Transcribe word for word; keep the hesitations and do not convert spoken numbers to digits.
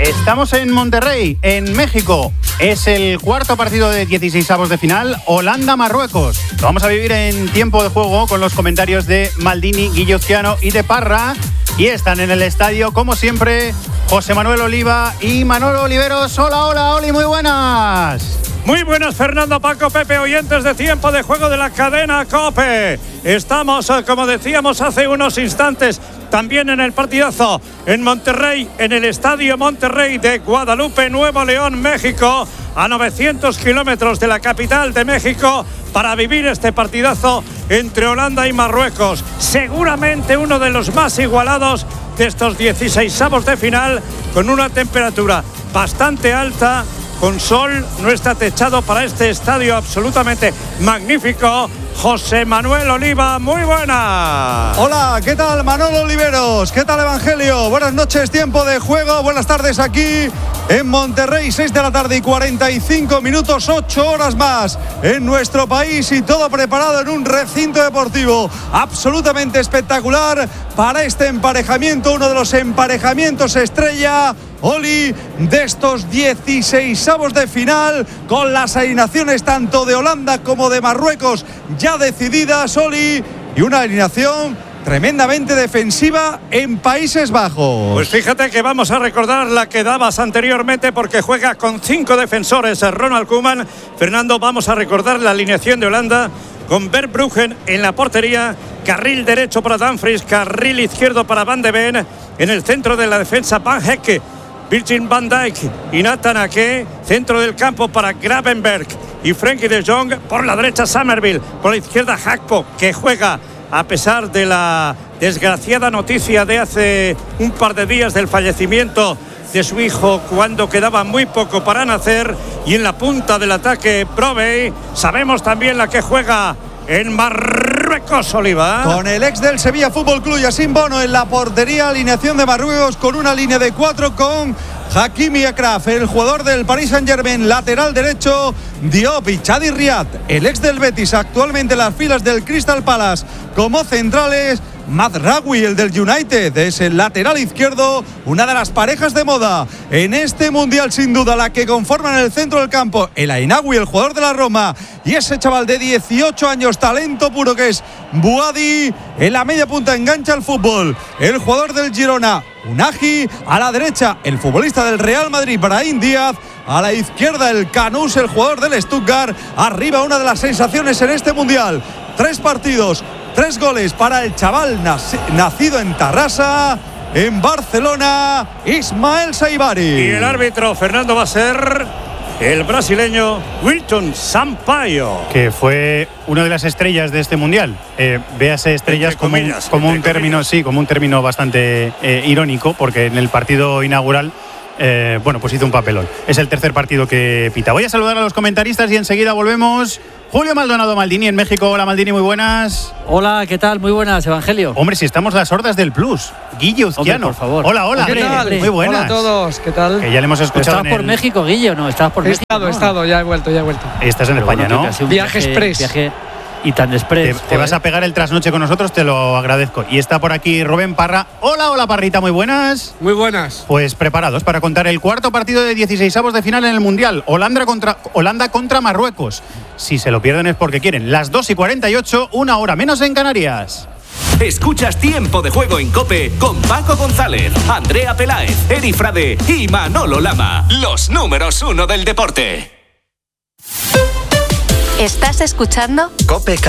Estamos en Monterrey, en México. Es el cuarto partido de dieciseisavos de final, Holanda-Marruecos. Lo vamos a vivir en tiempo de juego con los comentarios de Maldini, Guilluzquiano y de Parra. Y están en el estadio, como siempre, José Manuel Oliva y Manolo Oliveros. Hola, hola, Oli, muy buenas. Muy buenas, Fernando, Paco, Pepe, oyentes de tiempo de juego de la cadena COPE. Estamos, como decíamos hace unos instantes, también en el partidazo en Monterrey, en el Estadio Monterrey de Guadalupe, Nuevo León, México, a novecientos kilómetros de la capital de México, para vivir este partidazo entre Holanda y Marruecos. Seguramente uno de los más igualados de estos dieciseisavos de final, con una temperatura bastante alta, con sol, no está techado para este estadio absolutamente magnífico. José Manuel Oliva, muy buena. Hola, ¿qué tal Manolo Oliveros? ¿Qué tal Evangelio? Buenas noches, tiempo de juego, buenas tardes aquí en Monterrey, seis de la tarde y cuarenta y cinco minutos, ocho horas más en nuestro país y todo preparado en un recinto deportivo absolutamente espectacular para este emparejamiento, uno de los emparejamientos estrella, Oli, de estos dieciseisavos de final, con las alineaciones tanto de Holanda como de Marruecos ya decididas, Oli, y una alineación tremendamente defensiva en Países Bajos. Pues fíjate que vamos a recordar la que dabas anteriormente, porque juega con cinco defensores Ronald Koeman. Fernando, vamos a recordar la alineación de Holanda con Verbruggen en la portería, carril derecho para Dumfries, carril izquierdo para Van de Ven, en el centro de la defensa Van Hecke, Virgil van Dijk y Nathan Ake, centro del campo para Gravenberch y Frenkie de Jong, por la derecha Summerville, por la izquierda Gakpo, que juega a pesar de la desgraciada noticia de hace un par de días del fallecimiento de su hijo cuando quedaba muy poco para nacer, y en la punta del ataque Provey. Sabemos también la que juega en Marruecos, Oliva. Con el ex del Sevilla Fútbol Club, Yacine Bono, en la portería, alineación de Marruecos con una línea de cuatro con Hakimi Akraf, el jugador del Paris Saint-Germain, lateral derecho, Diop y Chadi Riad, el ex del Betis, actualmente en las filas del Crystal Palace, como centrales. Mazraoui, el del United, es el lateral izquierdo, una de las parejas de moda en este mundial, sin duda, la que conforman el centro del campo, el Ainaoui, el jugador de la Roma, y ese chaval de dieciocho años, talento puro, que es Buadi. En la media punta engancha el fútbol el jugador del Girona, Unagi. A la derecha, el futbolista del Real Madrid, Brahim Díaz. A la izquierda, el Canús, el jugador del Stuttgart. Arriba, una de las sensaciones en este mundial. Tres partidos, tres goles para el chaval nacido en Tarrasa, en Barcelona, Ismael Saibari. Y el árbitro, Fernando, va a ser el brasileño Wilton Sampaio, que fue una de las estrellas de este mundial. Eh, véase estrellas como, comillas, como un término, comillas. sí, como un término bastante eh, irónico, porque en el partido inaugural, eh, bueno, pues hizo un papelón. Es el tercer partido que pita. Voy a saludar a los comentaristas y enseguida volvemos. Julio Maldonado Maldini en México. Hola Maldini, muy buenas. Hola, ¿qué tal? Muy buenas, Evangelio. Hombre, si estamos las hordas del plus. Guilluzquiano, por favor. Hola, hola. ¿Qué tal? Muy buenas. Hola a todos, ¿qué tal? Que ya le hemos escuchado. ¿Estabas por el... México, Guillo? No, estabas por he México. Estado, no. He estado, ya he vuelto, ya he vuelto. Estás en Pero España, bueno, ¿no? Un viaje, viaje express. Viaje y tan express. Te, te vas a pegar el trasnoche con nosotros, te lo agradezco. Y está por aquí Rubén Parra. Hola, hola Parrita, muy buenas. Muy buenas. Pues preparados para contar el cuarto partido de dieciseisavos de final en el Mundial. Holanda contra, Holanda contra Marruecos. Si se lo pierden es porque quieren. Las dos y cuarenta y ocho, una hora menos en Canarias. Escuchas Tiempo de Juego en COPE con Paco González, Andrea Peláez, Eri Frade y Manolo Lama. Los números uno del deporte. ¿Estás escuchando? COPE